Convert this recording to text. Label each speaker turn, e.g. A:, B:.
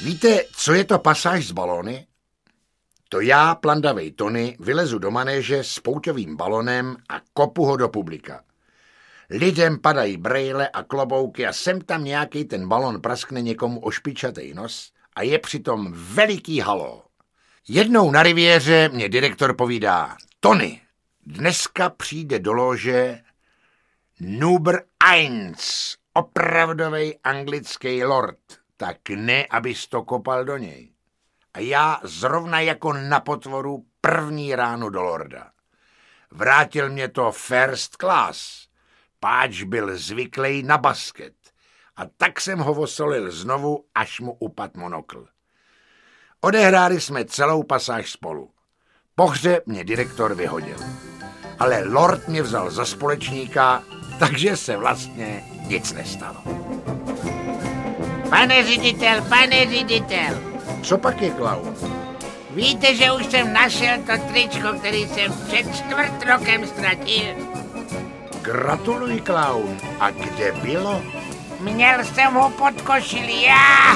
A: Víte, co je to pasáž z balóny? To já, plandavej Tony, vylezu do manéže s pouťovým balonem a kopu ho do publika. Lidem padají brejle a klobouky a sem tam nějaký ten balon praskne někomu o špičatej nos a je přitom veliký halo. Jednou na riviéře mě direktor povídá: Tony, dneska přijde do lože Number 1, opravdovej anglický lord, tak ne, abys to kopal do něj. A já zrovna jako na potvoru první ráno do lorda. Vrátil mě to first class, páč byl zvyklý na basket a tak jsem ho osolil znovu, až mu upad monokl. Odehráli jsme celou pasáž spolu. Po hře mě direktor vyhodil. Ale lord mě vzal za společníka, takže se vlastně nic nestalo.
B: Pane ředitel.
A: Co pak je, klaun?
B: Víte, že už jsem našel to tričko, který jsem před 4 rokem ztratil?
A: Gratuluji, klaun. A kde bylo?
B: Měl jsem ho pod košilí. Já!